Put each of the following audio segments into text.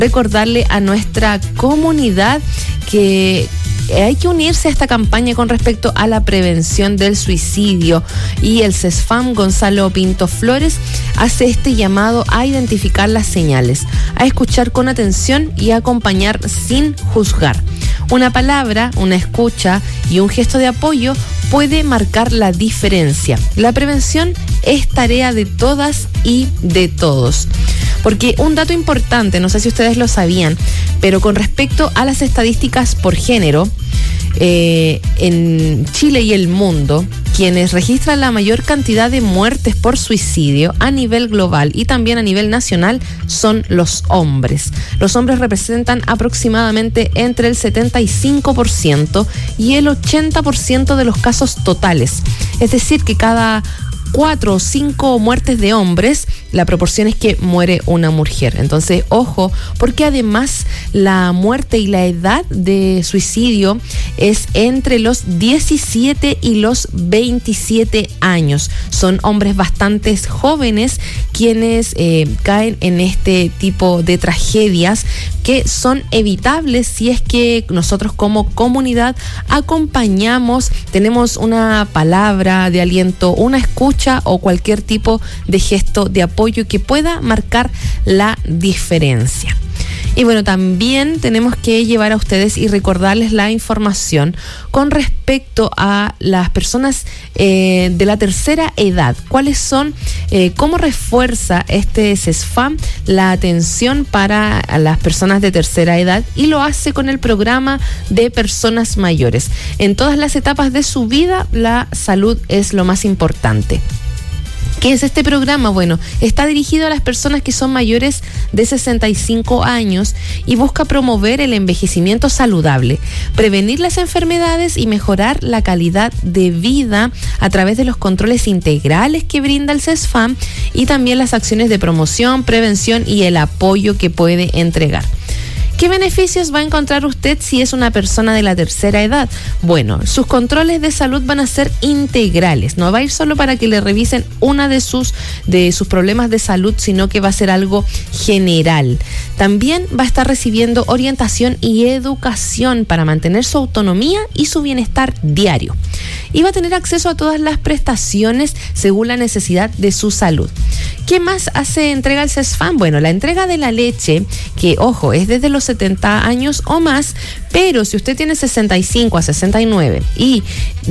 recordarle a nuestra comunidad que hay que unirse a esta campaña con respecto a la prevención del suicidio, y el CESFAM Gonzalo Pinto Flores hace este llamado a identificar las señales, a escuchar con atención y a acompañar sin juzgar. Una palabra, una escucha y un gesto de apoyo puede marcar la diferencia. La prevención es tarea de todas y de todos. Porque un dato importante, no sé si ustedes lo sabían, pero con respecto a las estadísticas por género, en Chile y el mundo, quienes registran la mayor cantidad de muertes por suicidio a nivel global y también a nivel nacional son los hombres. Los hombres representan aproximadamente entre el 75% y el 80% de los casos totales. Es decir, que cada 4 o 5 muertes de hombres, la proporción es que muere una mujer. Entonces, ojo, porque además la muerte y la edad de suicidio es entre los 17 y los 27 años. Son hombres bastante jóvenes quienes caen en este tipo de tragedias que son evitables si es que nosotros como comunidad acompañamos, tenemos una palabra de aliento, una escucha o cualquier tipo de gesto de apoyo que pueda marcar la diferencia. Y bueno, también tenemos que llevar a ustedes y recordarles la información con respecto a las personas de la tercera edad. ¿Cuáles son, cómo refuerza este CESFAM la atención para las personas de tercera edad? Y lo hace con el programa de personas mayores. En todas las etapas de su vida, la salud es lo más importante. ¿Qué es este programa? Bueno, está dirigido a las personas que son mayores de 65 años y busca promover el envejecimiento saludable, prevenir las enfermedades y mejorar la calidad de vida a través de los controles integrales que brinda el CESFAM y también las acciones de promoción, prevención y el apoyo que puede entregar. ¿Qué beneficios va a encontrar usted si es una persona de la tercera edad? Bueno, sus controles de salud van a ser integrales. No va a ir solo para que le revisen una de sus problemas de salud, sino que va a ser algo general. También va a estar recibiendo orientación y educación para mantener su autonomía y su bienestar diario. Y va a tener acceso a todas las prestaciones según la necesidad de su salud. ¿Qué más entrega el CESFAM? Bueno, la entrega de la leche, que ojo, es desde los 70 años o más, pero si usted tiene 65 a 69 y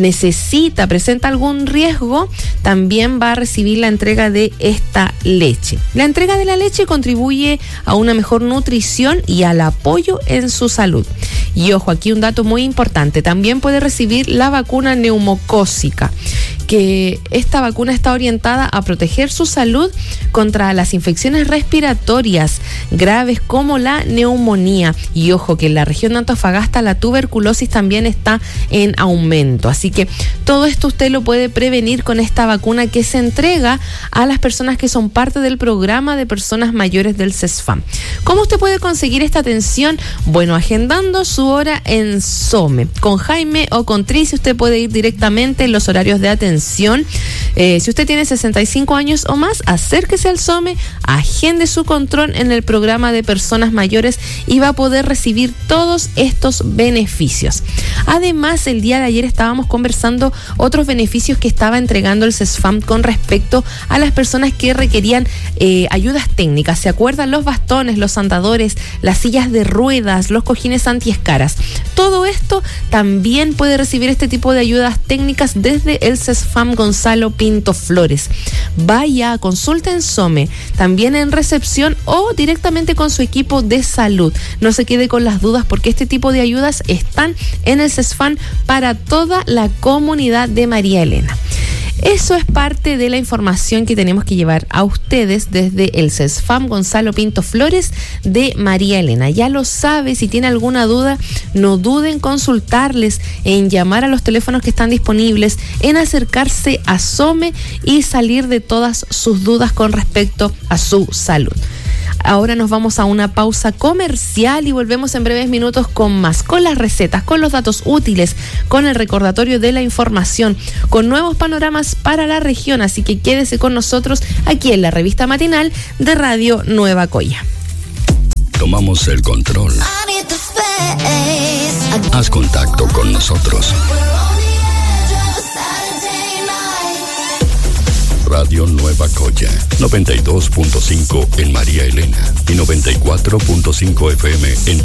presenta algún riesgo, también va a recibir la entrega de esta leche. La entrega de la leche contribuye a una mejor nutrición y al apoyo en su salud. Y ojo, aquí un dato muy importante, también puede recibir la vacuna neumocócica, que esta vacuna está orientada a proteger su salud contra las infecciones respiratorias graves como la neumonía. Y ojo, que en la región de Antofagasta la tuberculosis también está en aumento. Así que todo esto usted lo puede prevenir con esta vacuna que se entrega a las personas que son parte del programa de personas mayores del CESFAM. ¿Cómo usted puede conseguir esta atención? Bueno, agendando su hora en SOME. Con Jaime o con Tricia usted puede ir directamente en los horarios de atención. Si usted tiene 65 años o más, acérquese al SOME, agende su control en el programa de personas mayores y va a poder recibir todos estos beneficios. Además, el día de ayer estábamos conversando otros beneficios que estaba entregando el CESFAM con respecto a las personas que requerían ayudas técnicas. ¿Se acuerdan? Los bastones, los andadores, las sillas de ruedas, los cojines antiescaras. Todo esto también puede recibir este tipo de ayudas técnicas desde el CESFAM Gonzalo Pinto Flores. Vaya, consulte en SOME, también en recepción o directamente con su equipo de salud. No se quede con las dudas porque este tipo de ayudas están en el CESFAM para toda la comunidad de María Elena. Eso es parte de la información que tenemos que llevar a ustedes desde el CESFAM Gonzalo Pinto Flores de María Elena. Ya lo sabe, si tiene alguna duda, no duden en consultarles, en llamar a los teléfonos que están disponibles, en acercarse a SOME y salir de todas sus dudas con respecto a su salud. Ahora nos vamos a una pausa comercial y volvemos en breves minutos con más, con las recetas, con los datos útiles, con el recordatorio de la información, con nuevos panoramas para la región. Así que quédese con nosotros aquí en la revista matinal de Radio Nueva Coya. tomamos el control. Haz contacto con nosotros. Radio Nueva Coya, 92.5 en María Elena y 94.5 FM en